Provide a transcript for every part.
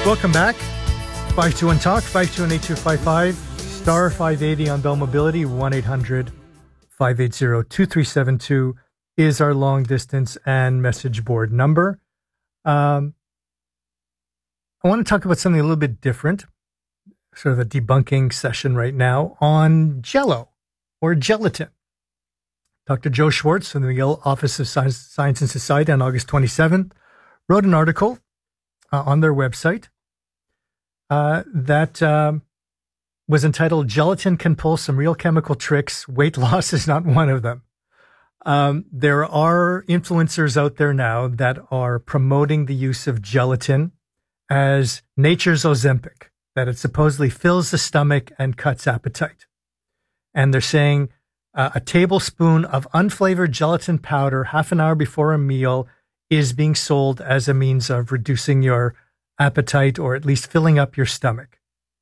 Welcome back. 521 Talk, 521-8255, star 580 on Bell Mobility, 1-800-580-2372 is our long distance and message board number. I want to talk about something a little bit different, sort of a debunking session right now on Jell-O or gelatin. Dr. Joe Schwartz from the Yale Office of Science and Society on August 27th wrote an article on their website that was entitled "Gelatin Can Pull Some Real Chemical Tricks. Weight Loss is Not One of Them." There are influencers out there now that are promoting the use of gelatin as nature's Ozempic, that it supposedly fills the stomach and cuts appetite. And they're saying a tablespoon of unflavored gelatin powder half an hour before a meal is being sold as a means of reducing your appetite or at least filling up your stomach.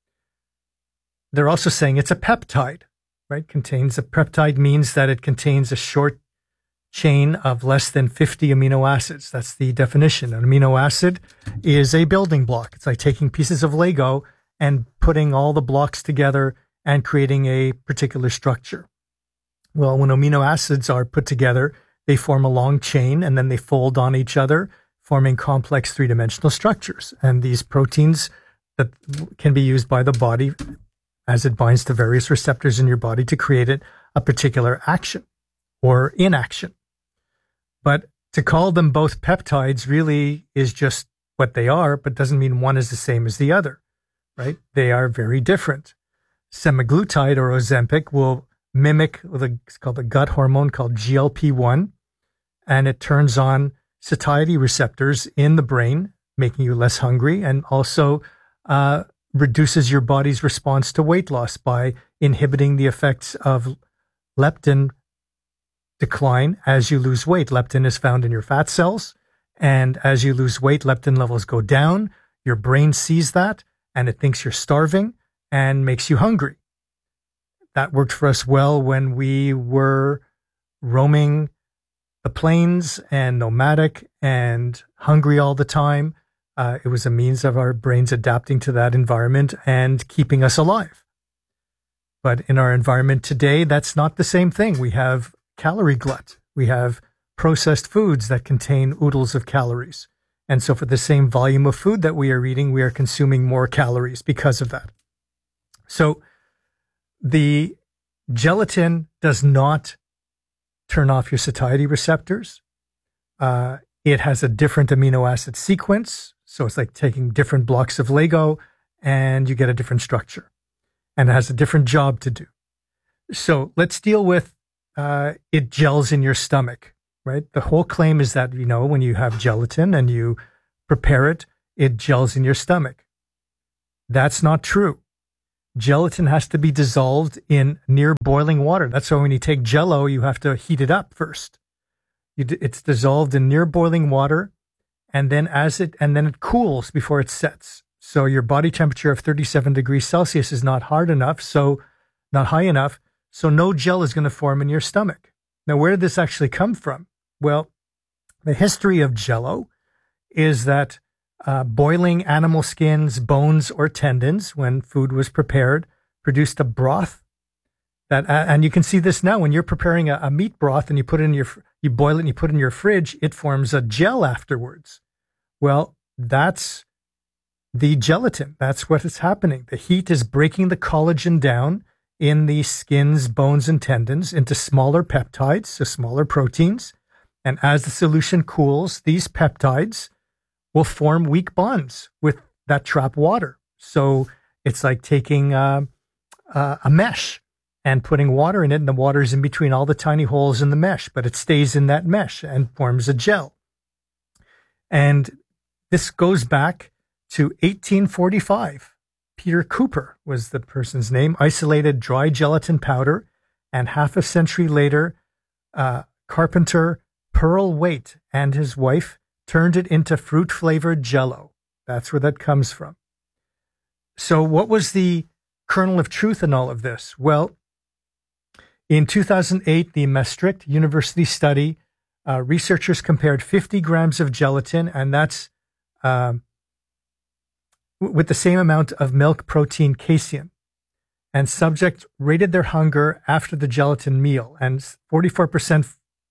They're also saying it's a peptide, right? Contains a peptide means that it contains a short chain of less than 50 amino acids. That's the definition. An amino acid is a building block. It's like taking pieces of Lego and putting all the blocks together and creating a particular structure. Well, when amino acids are put together, they form a long chain and then they fold on each other, forming complex three-dimensional structures. And these proteins that can be used by the body as it binds to various receptors in your body to create a particular action or inaction. But to call them both peptides really is just what they are, but doesn't mean one is the same as the other, right? They are very different. Semaglutide or Ozempic will mimic it's called a gut hormone called GLP-1, and it turns on satiety receptors in the brain, making you less hungry, and also reduces your body's response to weight loss by inhibiting the effects of leptin decline as you lose weight. Leptin is found in your fat cells, and as you lose weight, leptin levels go down. Your brain sees that, and it thinks you're starving and makes you hungry. That worked for us well when we were roaming the plains and nomadic and hungry all the time. It was a means of our brains adapting to that environment and keeping us alive. But in our environment today, that's not the same thing. We have calorie glut. We have processed foods that contain oodles of calories. And so for the same volume of food that we are eating, we are consuming more calories because of that. So the gelatin does not turn off your satiety receptors. It has a different amino acid sequence. So it's like taking different blocks of Lego and you get a different structure. And it has a different job to do. So let's deal with it gels in your stomach, right? The whole claim is that, when you have gelatin and you prepare it, it gels in your stomach. That's not true. Gelatin has to be dissolved in near boiling water. That's why when you take Jell-O, you have to heat it up first. It's dissolved in near boiling water, and then it cools before it sets. So your body temperature of 37 degrees Celsius is not high enough, so no gel is going to form in your stomach. Now, where did this actually come from? Well, the history of Jell-O is that boiling animal skins, bones, or tendons, when food was prepared, produced a broth that, and you can see this now when you're preparing a meat broth and you put it in you boil it and you put it in your fridge, it forms a gel afterwards. Well, that's the gelatin. That's what is happening. The heat is breaking the collagen down in the skins, bones, and tendons into smaller peptides, so smaller proteins. And as the solution cools, these peptides will form weak bonds with that trapped water. So it's like taking a mesh and putting water in it, and the water is in between all the tiny holes in the mesh, but it stays in that mesh and forms a gel. And this goes back to 1845. Peter Cooper was the person's name, isolated dry gelatin powder, and half a century later, carpenter Pearl Waite and his wife turned it into fruit-flavored Jell-O. That's where that comes from. So what was the kernel of truth in all of this? Well, in 2008, the Maastricht University study, researchers compared 50 grams of gelatin, and that's with the same amount of milk protein casein. And subjects rated their hunger after the gelatin meal, and 44%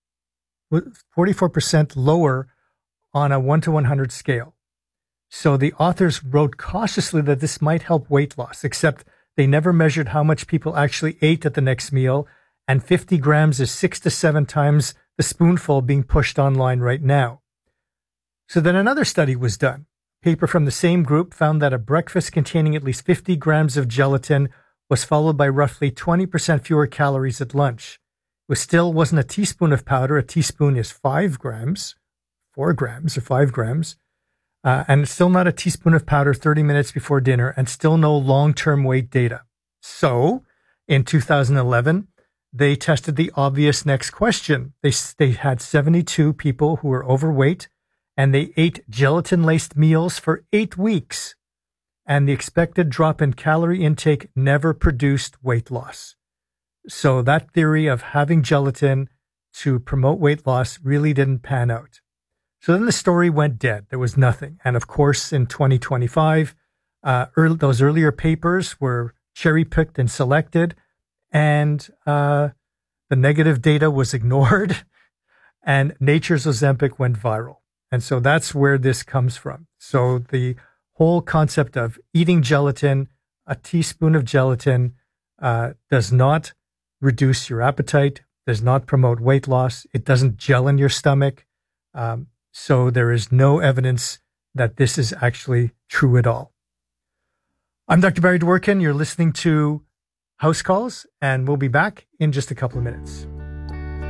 lower on a 1 to 100 scale. So the authors wrote cautiously that this might help weight loss, except they never measured how much people actually ate at the next meal, and 50 grams is 6 to 7 times the spoonful being pushed online right now. So then another study was done. A paper from the same group found that a breakfast containing at least 50 grams of gelatin was followed by roughly 20% fewer calories at lunch. It still wasn't a teaspoon of powder. A teaspoon is 5 grams, 4 grams or 5 grams. And it's still not a teaspoon of powder 30 minutes before dinner, and still no long-term weight data. So in 2011, they tested the obvious next question. They had 72 people who were overweight, and they ate gelatin-laced meals for 8 weeks. And the expected drop in calorie intake never produced weight loss. So that theory of having gelatin to promote weight loss really didn't pan out. So then the story went dead. There was nothing. And of course, in 2025, those earlier papers were cherry-picked and selected, and the negative data was ignored, and Nature's Ozempic went viral. And so that's where this comes from. So the whole concept of eating gelatin, a teaspoon of gelatin, does not reduce your appetite, does not promote weight loss. It doesn't gel in your stomach. So there is no evidence that this is actually true at all. I'm Dr. Barry Dworkin. You're listening to House Calls, and we'll be back in just a couple of minutes.